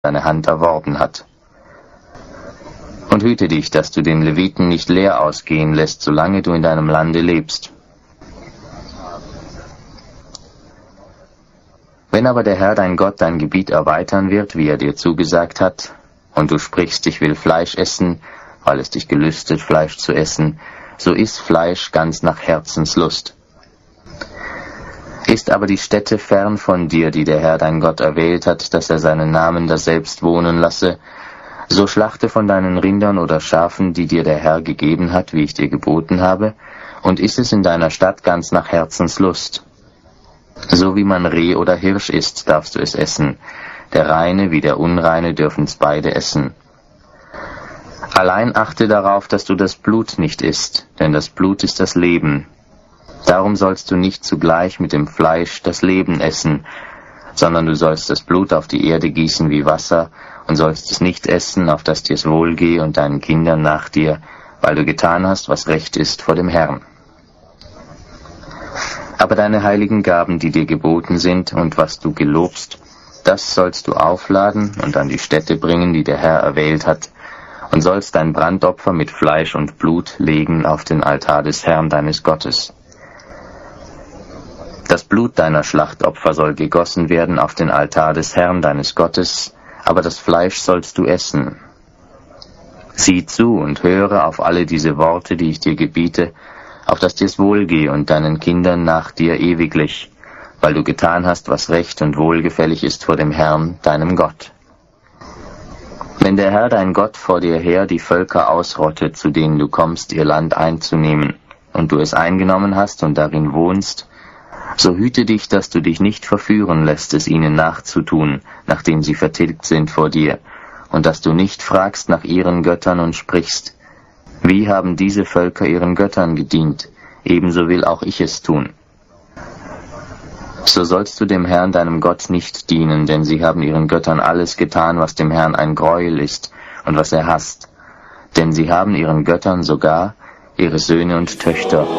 deine Hand erworben hat. Und hüte dich, dass du den Leviten nicht leer ausgehen lässt, solange du in deinem Lande lebst. Wenn aber der Herr dein Gott dein Gebiet erweitern wird, wie er dir zugesagt hat, und du sprichst, ich will Fleisch essen, weil es dich gelüstet, Fleisch zu essen, so iss Fleisch ganz nach Herzenslust. Ist aber die Stätte fern von dir, die der Herr dein Gott erwählt hat, dass er seinen Namen daselbst wohnen lasse, so schlachte von deinen Rindern oder Schafen, die dir der Herr gegeben hat, wie ich dir geboten habe, und iss es in deiner Stadt ganz nach Herzenslust. So wie man Reh oder Hirsch isst, darfst du es essen. Der Reine wie der Unreine dürfen's beide essen. Allein achte darauf, dass du das Blut nicht isst, denn das Blut ist das Leben. Darum sollst du nicht zugleich mit dem Fleisch das Leben essen, sondern du sollst das Blut auf die Erde gießen wie Wasser und sollst es nicht essen, auf dass dir's wohlgehe und deinen Kindern nach dir, weil du getan hast, was recht ist vor dem Herrn. Aber deine heiligen Gaben, die dir geboten sind, und was du gelobst, das sollst du aufladen und an die Stätte bringen, die der Herr erwählt hat, und sollst dein Brandopfer mit Fleisch und Blut legen auf den Altar des Herrn deines Gottes. Das Blut deiner Schlachtopfer soll gegossen werden auf den Altar des Herrn deines Gottes, aber das Fleisch sollst du essen. Sieh zu und höre auf alle diese Worte, die ich dir gebiete, auf dass dir's wohlgehe und deinen Kindern nach dir ewiglich, weil du getan hast, was recht und wohlgefällig ist vor dem Herrn, deinem Gott. Wenn der Herr dein Gott vor dir her die Völker ausrottet, zu denen du kommst, ihr Land einzunehmen, und du es eingenommen hast und darin wohnst, so hüte dich, dass du dich nicht verführen lässt, es ihnen nachzutun, nachdem sie vertilgt sind vor dir, und dass du nicht fragst nach ihren Göttern und sprichst, wie haben diese Völker ihren Göttern gedient, ebenso will auch ich es tun. So sollst du dem Herrn deinem Gott nicht dienen, denn sie haben ihren Göttern alles getan, was dem Herrn ein Greuel ist und was er hasst, denn sie haben ihren Göttern sogar ihre Söhne und Töchter